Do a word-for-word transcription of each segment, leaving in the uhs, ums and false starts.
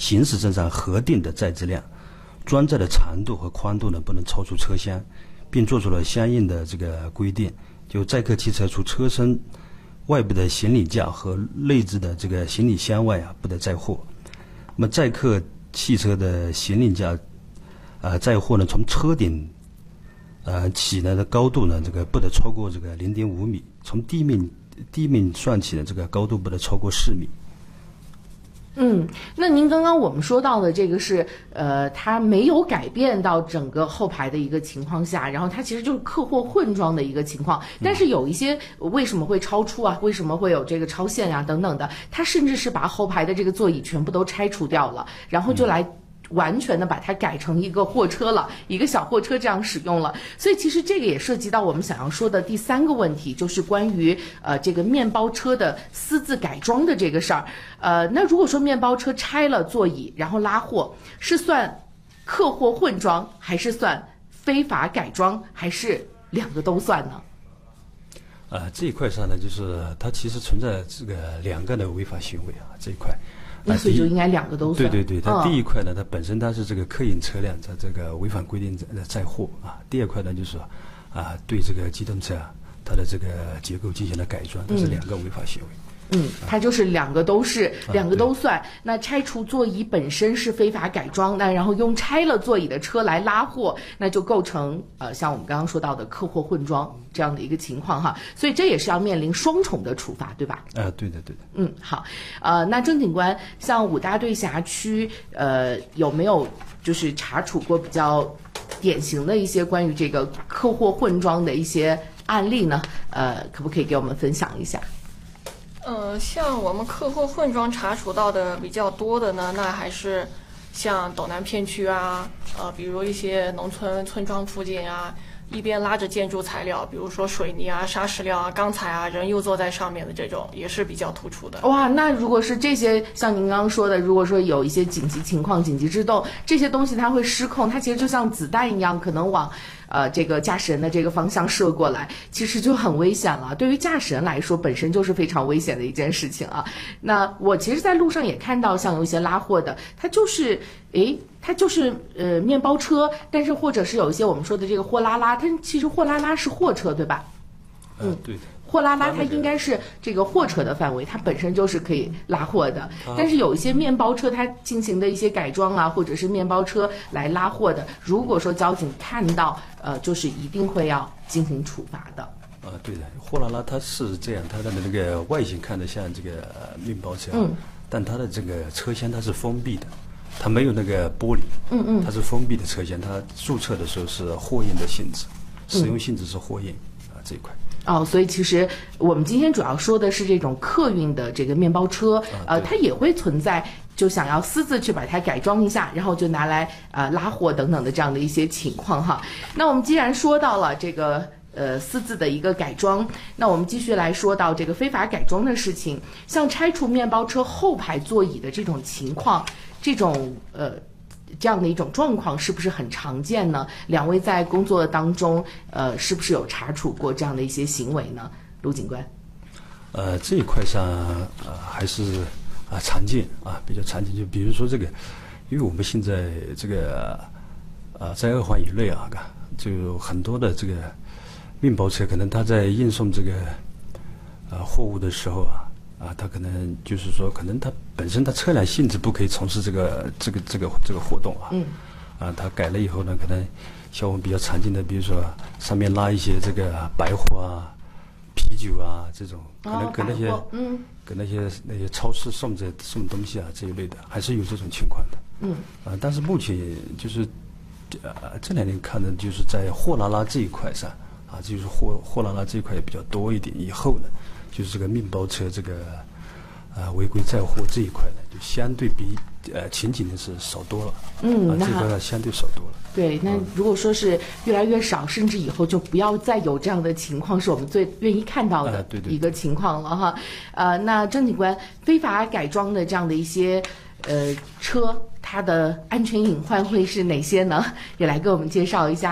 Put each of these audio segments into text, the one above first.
行驶证上核定的载质量，装载的长度和宽度呢不能超出车厢，并做出了相应的这个规定，就载客汽车除车身外部的行李架和内置的这个行李箱外啊，不得载货。那么载客汽车的行李架，呃，载货呢，从车顶，呃起呢的高度呢，这个不得超过这个零点五米，从地面地面算起的这个高度不得超过四米。 嗯，那您刚刚我们说到的这个是，呃，它没有改变到整个后排的一个情况下，然后它其实就是客货混装的一个情况。但是有一些为什么会超出啊？为什么会有这个超限啊？等等的，它甚至是把后排的这个座椅全部都拆除掉了，然后就来完全的把它改成一个货车了，一个小货车这样使用了。所以其实这个也涉及到我们想要说的第三个问题，就是关于呃这个面包车的私自改装的这个事儿。呃，那如果说面包车拆了座椅然后拉货，是算客货混装，还是算非法改装，还是两个都算呢？ 呃，这一块上呢，就是它其实存在这个两个的违法行为啊，这一块。 那所以就应该两个都算。 对对对，它第一块呢，它本身它是这个客运车辆它这个违反规定载货啊。第二块呢，就是啊对这个机动车啊它的这个结构进行了改装，这是两个违法行为。 嗯，它就是两个都是，两个都算。那拆除座椅本身是非法改装，那然后用拆了座椅的车来拉货，那就构成呃像我们刚刚说到的客货混装这样的一个情况哈。所以这也是要面临双重的处罚，对吧？ 呃，对的对的。 嗯，好，呃，那郑警官，像五大队辖区，呃，有没有就是查处过比较典型的一些关于这个客货混装的一些案例呢？呃，可不可以给我们分享一下？ 呃，像我们客货混装查处到的比较多的呢，那还是像斗南片区啊，呃，比如一些农村村庄附近啊，一边拉着建筑材料，比如说水泥啊、砂石料啊、钢材啊，人又坐在上面的这种，也是比较突出的。 哇，那如果是这些，像您刚刚说的，如果说有一些紧急情况、紧急制动，这些东西它会失控，它其实就像子弹一样，可能往呃这个驾驶人的这个方向射过来，其实就很危险了。对于驾驶人来说，本身就是非常危险的一件事情啊。那我其实在路上也看到，像有一些拉货的，它就是诶。它就是呃面包车，但是或者是有一些我们说的这个货拉拉，它其实货拉拉是货车，对吧？ 嗯，对的。 货拉拉它应该是这个货车的范围，它本身就是可以拉货的。但是有一些面包车，它进行的一些改装啊，或者是面包车来拉货的，如果说交警看到，呃，就是一定会要进行处罚的。 啊，对的，货拉拉它是这样，它的那个外形看着像这个面包车， 嗯， 但它的这个车厢它是封闭的。它没有那个玻璃， 嗯嗯， 它是封闭的车厢，它注册的时候是货运的性质，使用性质是货运、嗯、啊这一块。 哦，所以其实我们今天主要说的是这种客运的这个面包车， 啊、 呃，它也会存在就想要私自去把它改装一下，然后就拿来呃拉货等等的这样的一些情况哈。那我们既然说到了这个呃私自的一个改装，那我们继续来说到这个非法改装的事情，像拆除面包车后排座椅的这种情况。这种呃，这样的一种状况是不是很常见呢？两位在工作当中，呃，是不是有查处过这样的一些行为呢？陆警官。 呃，这一块上呃还是啊、呃、常见啊，比较常见。就比如说这个，因为我们现在这个啊、呃、在二环以内啊，就有很多的这个面包车，可能他在运送这个呃货物的时候啊。啊，他可能就是说，可能他本身他车辆性质不可以从事这个这个这个这个活动啊。 嗯。 啊，他改了以后呢，可能像我们比较常见的，比如说上面拉一些这个白货啊、啤酒啊这种，可能给那些、 哦、嗯， 给那些那些超市送这送东西啊这一类的，还是有这种情况的。 嗯。 啊，但是目前就是呃这两年看的，就是在货拉拉这一块上啊，就是货货拉拉这一块也比较多一点。以后呢。就是这个面包车这个呃违规载货这一块呢，就相对比呃前几年是少多了。 嗯， 啊、这块呢相对少多了。 对，那如果说是越来越少，嗯、甚至以后就不要再有这样的情况，是我们最愿意看到的一个情况了哈。啊、对对对呃，那郑警官，非法改装的这样的一些呃车，它的安全隐患会是哪些呢？也来给我们介绍一下。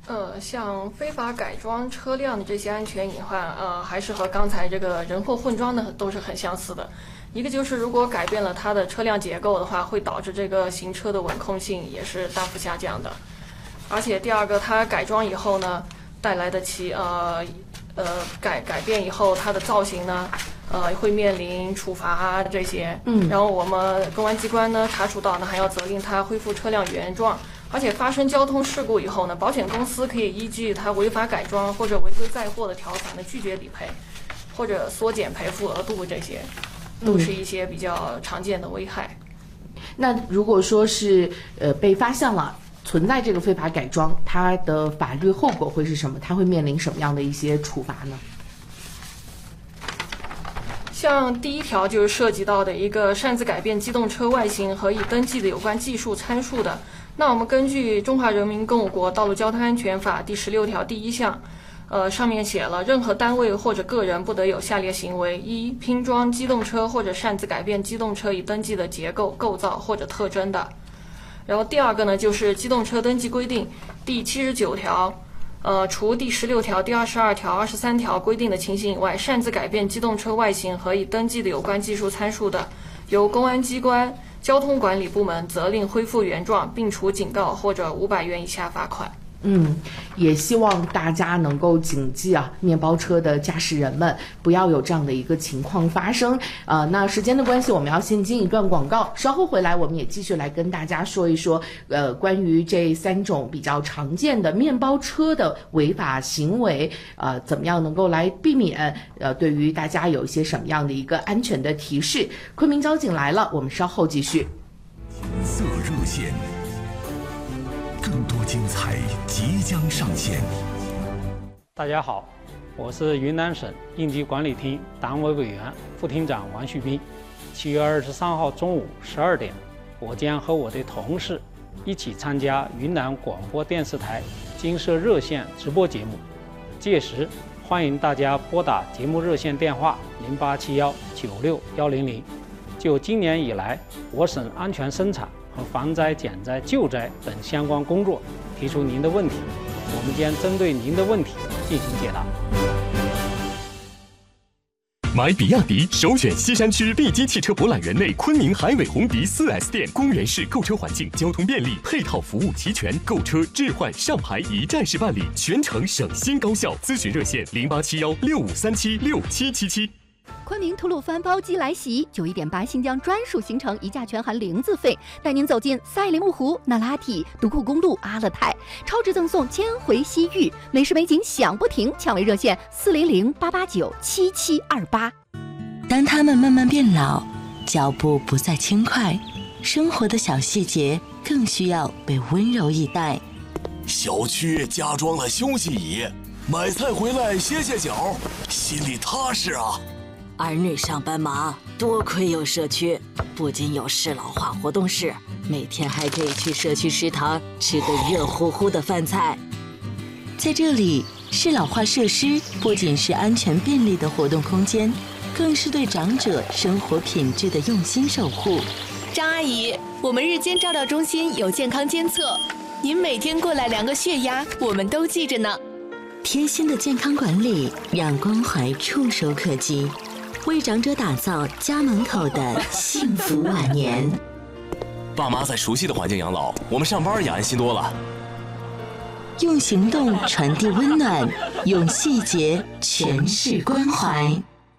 呃，像非法改装车辆的这些安全隐患，呃，还是和刚才这个人货混装的都是很相似的。一个就是如果改变了它的车辆结构的话，会导致这个行车的稳控性也是大幅下降的。而且第二个，它改装以后呢，带来的其呃呃改改变以后，它的造型呢，呃会面临处罚啊这些。嗯。然后我们公安机关呢查处到呢，还要责令他恢复车辆原状。而且发生交通事故以后呢，保险公司可以依据他违法改装或者违规载货的条款呢，拒绝理赔，或者缩减赔付额度，这些都是一些比较常见的危害。 嗯、那如果说是呃被发现了存在这个非法改装，它的法律后果会是什么？它会面临什么样的一些处罚呢？ 像第一条就是涉及到的一个擅自改变机动车外形和已登记的有关技术参数的。那我们根据《中华人民共和国道路交通安全法》第十六条第一项，呃，上面写了，任何单位或者个人不得有下列行为：一、拼装机动车或者擅自改变机动车已登记的结构、构造或者特征的。然后第二个呢，就是《机动车登记规定》第七十九条，呃，除第十六条、第二十二条、二十三条规定的情形以外，擅自改变机动车外形和已登记的有关技术参数的，由公安机关交通管理部门责令恢复原状，并处警告或者五百元以下罚款。 嗯，也希望大家能够谨记啊，面包车的驾驶人们不要有这样的一个情况发生。呃，那时间的关系，我们要先进一段广告，稍后回来我们也继续来跟大家说一说，呃，关于这三种比较常见的面包车的违法行为，呃，怎么样能够来避免？呃，对于大家有一些什么样的一个安全的提示？昆明交警来了，我们稍后继续。 金色热线。更多精彩即将上线。 大家好，我是云南省应急管理厅党委委员、副厅长王旭斌。七月二十三号中午十二点，我将和我的同事一起参加云南广播电视台金色热线直播节目。届时，欢迎大家拨打节目热线电话零八七幺九六幺零零，就今年以来我省安全生产和防灾、减灾、救灾等相关工作提出您的问题，我们将针对您的问题进行解答。 买比亚迪首选西山区利基汽车博览园内昆明海伟鸿迪 四 S 店，公园式购车环境，交通便利，配套服务齐全，购车置换上牌一站式办理，全程省心高效。咨询热线零八七幺六五三七六七七七。 昆明吐鲁番包机来袭，九一点八新疆专属行程，一价全含零自费，带您走进赛里木湖、那拉提、独库公路、阿勒泰，超值赠送千回西域，美食美景享不停。抢位热线四零零八八九七七二八。 当他们慢慢变老，脚步不再轻快，生活的小细节更需要被温柔以待。 小区加装了休息椅，买菜回来歇歇脚，心里踏实啊。 儿女上班忙，多亏有社区，不仅有适老化活动室，每天还可以去社区食堂吃个热乎乎的饭菜。 在这里，适老化设施不仅是安全便利的活动空间，更是对长者生活品质的用心守护。 张阿姨，我们日间照料中心有健康监测，您每天过来量个血压，我们都记着呢。 贴心的健康管理，让关怀触手可及，为长者打造家门口的幸福晚年。 爸妈在熟悉的环境养老，我们上班也安心多了。 用行动传递温暖，用细节诠释关怀。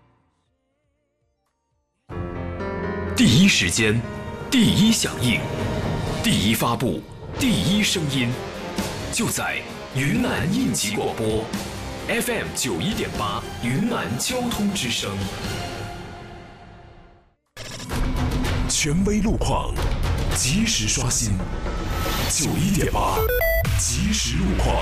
第一时间，第一响应，第一发布，第一声音，就在云南应急广播 F M 九一点八，云南交通之声。权威路况，及时刷新。九一点八，即时路况。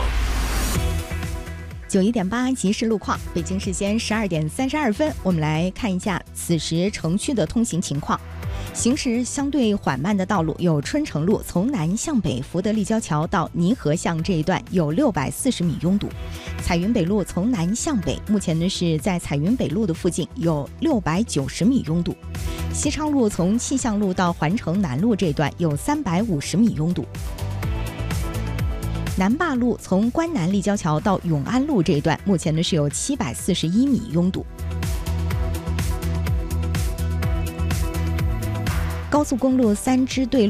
九一点八即时路况，北京时间十二点三十二分，我们来看一下此时城区的通行情况。行驶相对缓慢的道路有春城路从南向北福德立交桥到泥河巷这一段有六百四十米拥堵，彩云北路从南向北目前呢是在彩云北路的附近有六百九十米拥堵，西昌路从气象路到环城南路这段有三百五十米拥堵。 南坝路从关南立交桥到永安路这一段，目前呢是有七百四十一米拥堵。高速公路三支队路